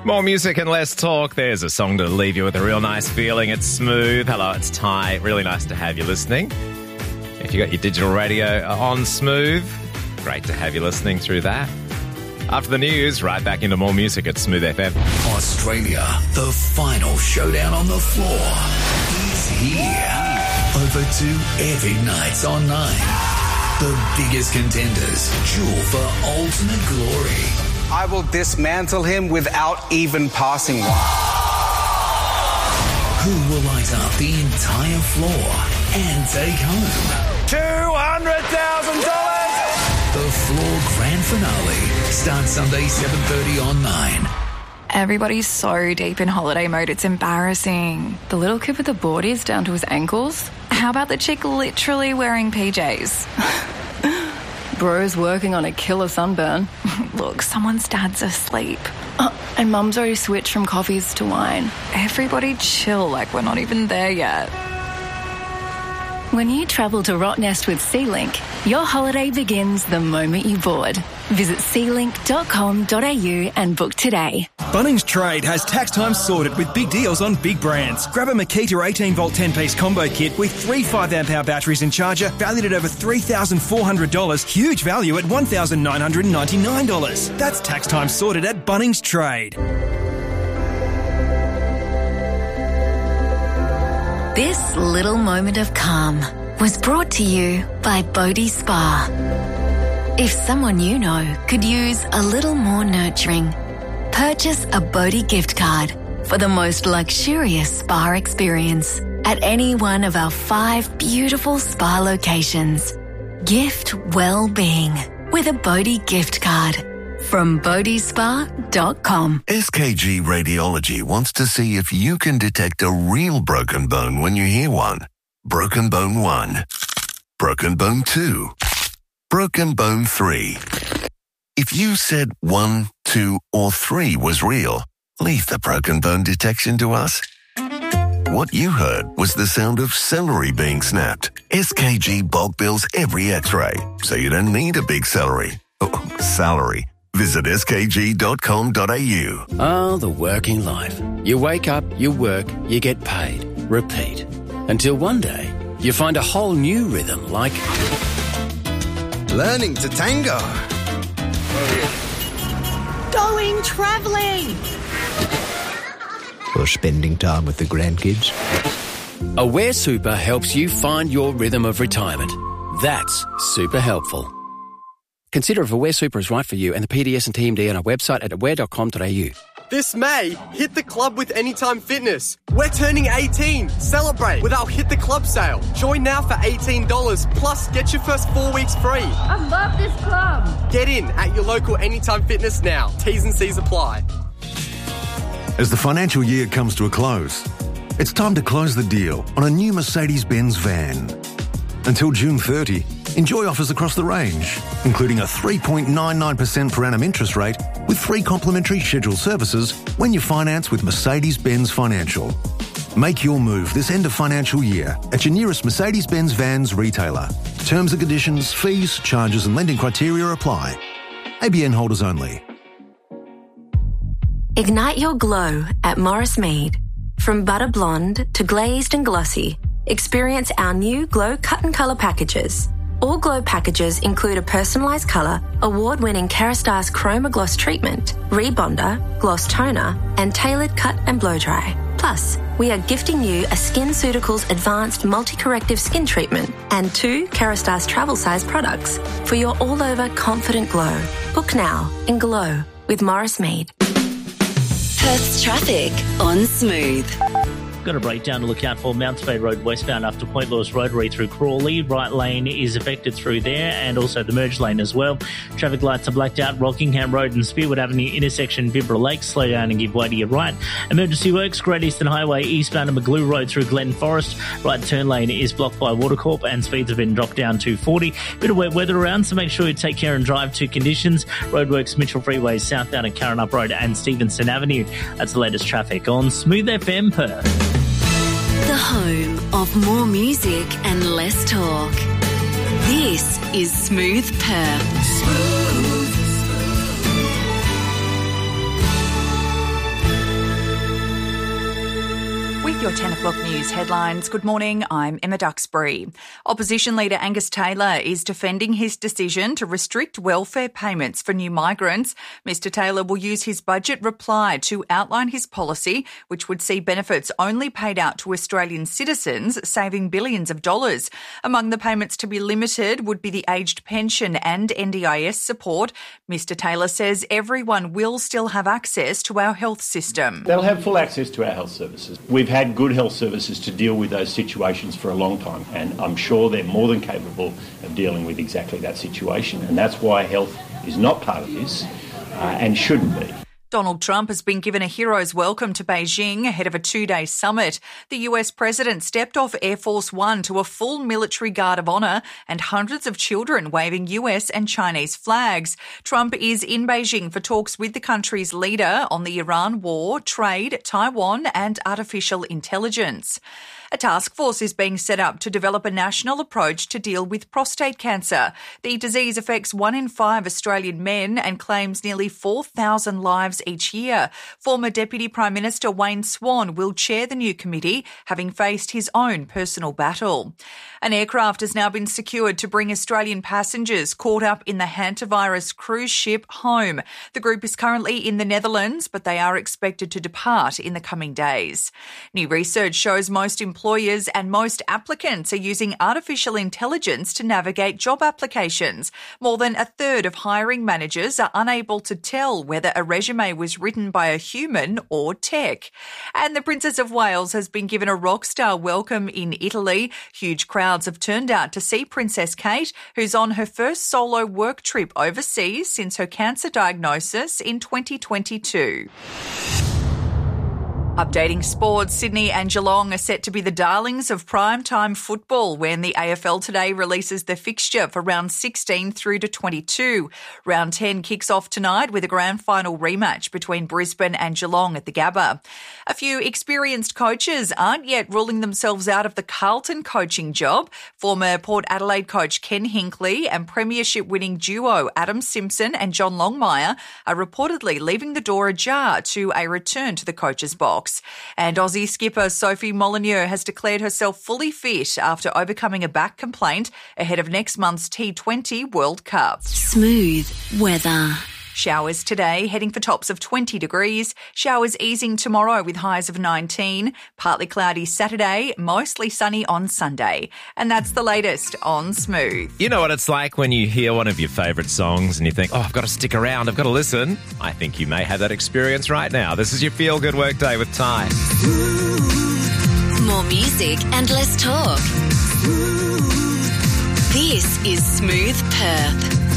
More music and less talk. There's a song to leave you with a real nice feeling. It's Smooth. Hello, it's Ty. Really nice to have you listening. If you got your digital radio on Smooth, great to have you listening through that. After the news, right back into more music at Smooth FM. Australia, the final showdown on the floor is here. Over 2 epic nights on 9. The biggest contenders duel for ultimate glory. I will dismantle him without even passing one. Who will light up the entire floor and take home $200,000! The Floor Grand Finale starts Sunday 7:30 on 9. Everybody's so deep in holiday mode, it's embarrassing. The little kid with the boardies down to his ankles? How about the chick literally wearing PJs? Bro's working on a killer sunburn. Look, someone's dad's asleep. And mum's already switched from coffees to wine. Everybody chill, like we're not even there yet. When you travel to Rottnest with SeaLink, your holiday begins the moment you board. Visit sealink.com.au and book today. Bunnings Trade has tax time sorted with big deals on big brands. Grab a Makita 18-volt 10-piece combo kit with 3 5-amp-hour batteries and charger valued at over $3,400. Huge value at $1,999. That's tax time sorted at Bunnings Trade. This little moment of calm was brought to you by Bodhi Spa. If someone you know could use a little more nurturing, purchase a Bodhi gift card for the most luxurious spa experience at any one of our 5 beautiful spa locations. Gift well-being with a Bodhi gift card from bodhispa.com. SKG Radiology wants to see if you can detect a real broken bone when you hear one. Broken bone 1. Broken bone 2. Broken bone 3. If you said 1, 2, or 3 was real, leave the broken bone detection to us. What you heard was the sound of celery being snapped. SKG bulk bills every x-ray, so you don't need a big salary. Visit skg.com.au. Oh, the working life. You wake up, you work, you get paid. Repeat. Until one day, you find a whole new rhythm like... learning to tango. Going travelling. Or spending time with the grandkids. Aware Super helps you find your rhythm of retirement. That's super helpful. Consider if Aware Super is right for you and the PDS and TMD on our website at aware.com.au. This May, hit the club with Anytime Fitness. We're turning 18. Celebrate with our Hit the Club sale. Join now for $18, plus get your first 4 weeks free. I love this club. Get in at your local Anytime Fitness now. T's and C's apply. As the financial year comes to a close, it's time to close the deal on a new Mercedes-Benz van. Until June 30, enjoy offers across the range, including a 3.99% per annum interest rate with 3 complimentary scheduled services when you finance with Mercedes-Benz Financial. Make your move this end of financial year at your nearest Mercedes-Benz Vans retailer. Terms and conditions, fees, charges and lending criteria apply. ABN holders only. Ignite your glow at Morris Mead. From butter blonde to glazed and glossy, experience our new Glow Cut and Colour packages. All Glow packages include a personalised colour, award-winning Kerastase Chroma Gloss treatment, rebonder, gloss toner, and tailored cut and blow dry. Plus, we are gifting you a SkinCeuticals Advanced Multi-Corrective Skin Treatment and 2 Kerastase travel size products for your all-over confident glow. Book now in Glow with Morris Mead. Perth's traffic on Smooth. Got a breakdown to look out for Mount Spade Road westbound after Point Lewis Rotary through Crawley. Right lane is affected through there and also the merge lane as well. Traffic lights are blacked out. Rockingham Road and Spearwood Avenue intersection Bibra Lake. Slow down and give way to your right. Emergency works. Great Eastern Highway eastbound and Maglue Road through Glen Forest. Right turn lane is blocked by Watercorp and speeds have been dropped down to 40. Bit of wet weather around, so make sure you take care and drive to conditions. Roadworks Mitchell Freeway southbound at Karrinyup Road and Stevenson Avenue. That's the latest traffic on Smooth FM Perth. The home of more music and less talk. This is Smooth Perth. With your 10 o'clock news headlines, good morning, I'm Emma Duxbury. Opposition leader Angus Taylor is defending his decision to restrict welfare payments for new migrants. Mr Taylor will use his budget reply to outline his policy, which would see benefits only paid out to Australian citizens, saving billions of dollars. Among the payments to be limited would be the aged pension and NDIS support. Mr Taylor says everyone will still have access to our health system. They'll have full access to our health services. We've had good health services to deal with those situations for a long time, and I'm sure they're more than capable of dealing with exactly that situation, and that's why health is not part of this and shouldn't be. Donald Trump has been given a hero's welcome to Beijing ahead of a two-day summit. The US president stepped off Air Force One to a full military guard of honour and hundreds of children waving US and Chinese flags. Trump is in Beijing for talks with the country's leader on the Iran war, trade, Taiwan and artificial intelligence. A task force is being set up to develop a national approach to deal with prostate cancer. The disease affects 1 in 5 Australian men and claims nearly 4,000 lives each year. Former Deputy Prime Minister Wayne Swan will chair the new committee, having faced his own personal battle. An aircraft has now been secured to bring Australian passengers caught up in the hantavirus cruise ship home. The group is currently in the Netherlands, but they are expected to depart in the coming days. New research shows most employers and most applicants are using artificial intelligence to navigate job applications. More than a third of hiring managers are unable to tell whether a resume was written by a human or tech. And the Princess of Wales has been given a rock star welcome in Italy. Huge crowds have turned out to see Princess Kate, who's on her first solo work trip overseas since her cancer diagnosis in 2022. Updating sports, Sydney and Geelong are set to be the darlings of primetime football when the AFL today releases the fixture for round 16 through to 22. Round 10 kicks off tonight with a grand final rematch between Brisbane and Geelong at the Gabba. A few experienced coaches aren't yet ruling themselves out of the Carlton coaching job. Former Port Adelaide coach Ken Hinkley and premiership-winning duo Adam Simpson and John Longmire are reportedly leaving the door ajar to a return to the coach's box. And Aussie skipper Sophie Molyneux has declared herself fully fit after overcoming a back complaint ahead of next month's T20 World Cup. Smooth weather. Showers today, heading for tops of 20 degrees. Showers easing tomorrow with highs of 19. Partly cloudy Saturday, mostly sunny on Sunday. And that's the latest on Smooth. You know what it's like when you hear one of your favourite songs and you think, oh, I've got to stick around, I've got to listen. I think you may have that experience right now. This is your Feel Good Workday with Ty. More music and less talk. This is Smooth Perth.